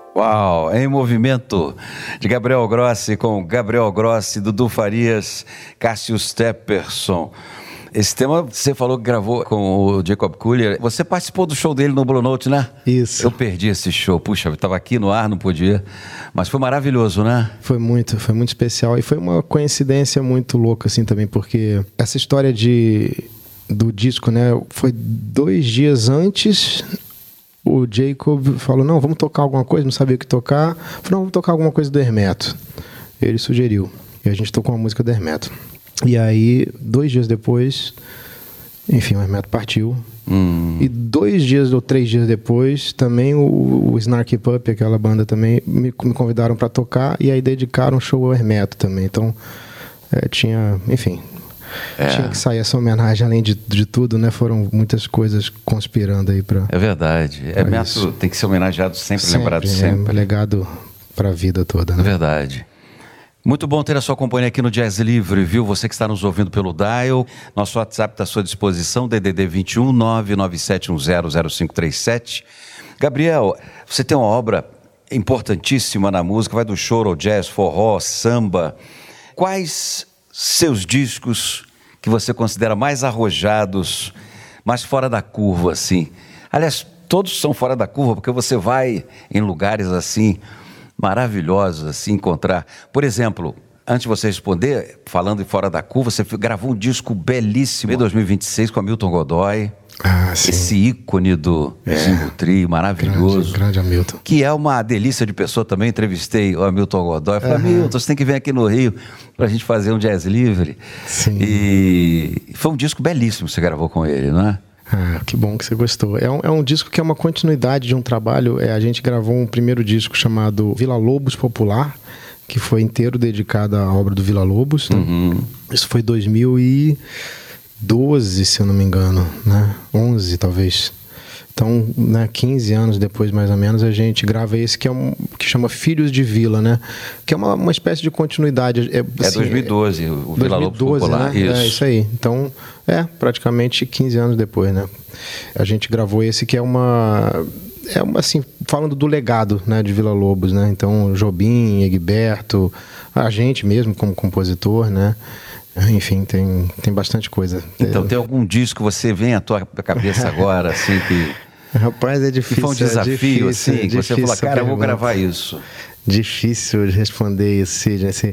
Uau, em movimento de Gabriel Grossi com Gabriel Grossi, Dudu Farias, Cássio Stepperson. Esse tema você falou que gravou com o Jacob Collier. Você participou do show dele no Blue Note, né? Isso. Eu perdi esse show. Puxa, eu estava aqui no ar, não podia. Mas foi maravilhoso, né? Foi muito especial. E foi uma coincidência muito louca, assim, também, porque essa história do disco, né? Foi 2 dias antes. O Jacob falou, não, vamos tocar alguma coisa, não sabia o que tocar. Falei, não, vamos tocar alguma coisa do Hermeto. Ele sugeriu. E a gente tocou uma música do Hermeto. E aí, 2 dias depois, enfim, o Hermeto partiu. E 2 dias ou 3 dias depois, também o Snarky Puppy, aquela banda também, me convidaram para tocar e aí dedicaram um show ao Hermeto também. Então, tinha que sair essa homenagem, além de tudo, né? Foram muitas coisas conspirando aí para... É verdade. Hermeto tem que ser homenageado sempre, lembrado sempre. É legado para a vida toda, né? É verdade. Muito bom ter a sua companhia aqui no Jazz Livre, viu? Você que está nos ouvindo pelo Dial, nosso WhatsApp está à sua disposição, DDD 21 997100537. Gabriel, você tem uma obra importantíssima na música, vai do choro ao jazz, forró, samba. Quais seus discos que você considera mais arrojados, mais fora da curva, assim? Aliás, todos são fora da curva, porque você vai em lugares assim maravilhosos, assim, encontrar. Por exemplo, antes de você responder, falando em fora da curva, você gravou um disco belíssimo em 2026 com Hamilton Godoy. Ah, sim. Esse ícone do Zimbro Trio, maravilhoso. Grande Hamilton. Que é uma delícia de pessoa também. Entrevistei o Hamilton Godoy. Falei, Hamilton, você tem que vir aqui no Rio pra gente fazer um Jazz Livre. Sim. E foi um disco belíssimo que você gravou com ele, não é? Ah, que bom que você gostou. É um disco que é uma continuidade de um trabalho. A gente gravou um primeiro disco chamado Vila Lobos Popular, que foi inteiro dedicado à obra do Vila Lobos. Né? Isso foi 2012, se eu não me engano, né? 11 talvez. Então, né, 15 anos depois, mais ou menos, a gente grava esse que chama Filhos de Vila, né? Que é uma espécie de continuidade. Assim, 2012, o Vila Lobos Popular. Né? Isso aí. Então, praticamente 15 anos depois, né? A gente gravou esse que é uma assim, falando do legado, né, de Vila Lobos, né? Então, Jobim, Egberto, a gente mesmo como compositor, né? Enfim, tem bastante coisa. Então, tem algum disco que você vem à tua cabeça agora, assim, que... Rapaz, é difícil. Que foi um desafio, assim, que você falou, cara, eu vou gravar isso. Difícil de responder isso, Sidney. Assim,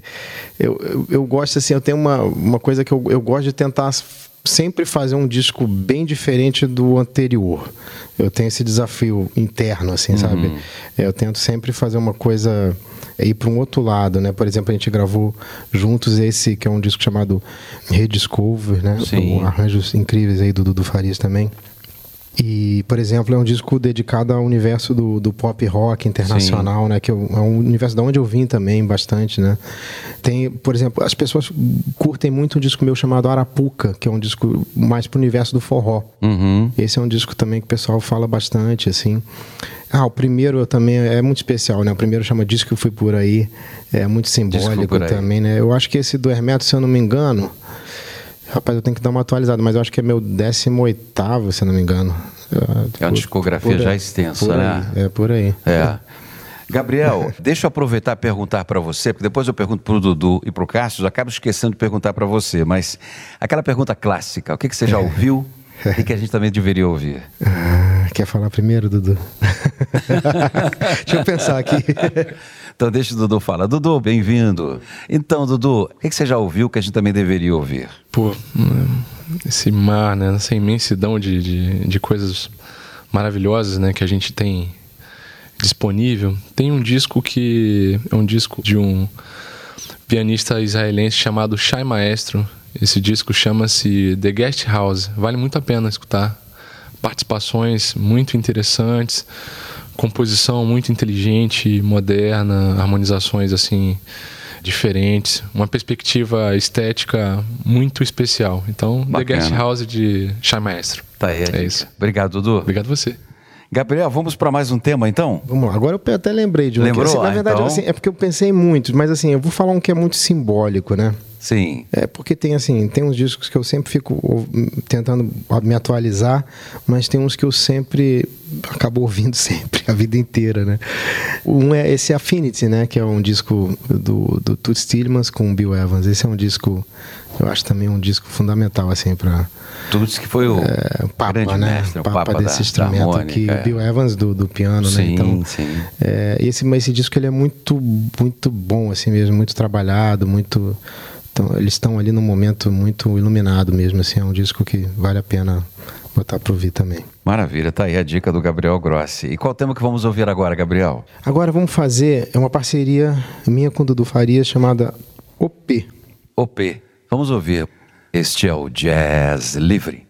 eu gosto, assim, eu tenho uma coisa que eu gosto de tentar sempre fazer um disco bem diferente do anterior. Eu tenho esse desafio interno, assim, sabe? Eu tento sempre fazer uma coisa, ir para um outro lado, né? Por exemplo, a gente gravou juntos esse, que é um disco chamado Rediscover, né? Com arranjos incríveis aí do Dudu Farias também. E, por exemplo, é um disco dedicado ao universo do pop rock internacional, né? Que é um universo de onde eu vim também bastante, né? Tem, por exemplo, as pessoas curtem muito um disco meu chamado Arapuca, que é um disco mais pro universo do forró. Esse é um disco também que o pessoal fala bastante, assim. O primeiro também é muito especial, né? O primeiro chama Disco que Fui Por Aí, é muito simbólico também, né? Eu acho que esse do Hermeto, se eu não me engano... Rapaz, eu tenho que dar uma atualizada, mas eu acho que é meu 18º, se eu não me engano. É uma discografia já extensa, né? Por aí. Gabriel, deixa eu aproveitar e perguntar para você, porque depois eu pergunto para o Dudu e para o Cássio, eu acabo esquecendo de perguntar para você, mas aquela pergunta clássica, o que você já ouviu e que a gente também deveria ouvir? Quer falar primeiro, Dudu? Deixa eu pensar aqui. Então deixa o Dudu falar. Dudu, bem-vindo. Então, Dudu, o que você já ouviu que a gente também deveria ouvir? Esse mar, né? Essa imensidão de coisas maravilhosas, né? Que a gente tem disponível. Tem um disco que é um disco de um pianista israelense chamado Shai Maestro. Esse disco chama-se The Guest House. Vale muito a pena escutar. Participações muito interessantes, composição muito inteligente, moderna, harmonizações assim diferentes, uma perspectiva estética muito especial. Então, bacana. The Guest House de Shai Maestro. Tá aí. É isso. Obrigado, Dudu. Obrigado você. Gabriel, vamos para mais um tema, então? Vamos lá. Agora eu até lembrei de um. Lembrou? Assim, na verdade, então... assim, é porque eu pensei muito, mas assim, eu vou falar um que é muito simbólico, né? Sim. Porque tem uns discos que eu sempre fico tentando me atualizar, mas tem uns que eu sempre acabo ouvindo sempre, a vida inteira, né? Um é esse Affinity, né? Que é um disco do Toots Thielemans com o Bill Evans. Esse é um disco, eu acho também um disco fundamental, assim, para... Toots, que foi o Papa, grande né? mestre, o Papa desse da instrumento harmônica, aqui, Bill Evans do piano, sim, né? Então, sim. Esse disco ele é muito, muito bom, assim mesmo, muito trabalhado, muito... Então, eles estão ali num momento muito iluminado mesmo, assim, é um disco que vale a pena botar para ouvir também. Maravilha, tá aí a dica do Gabriel Grossi. E qual tema que vamos ouvir agora, Gabriel? Agora vamos fazer uma parceria minha com o Dudu Farias chamada OP. OP. Vamos ouvir. Este é o Jazz Livre.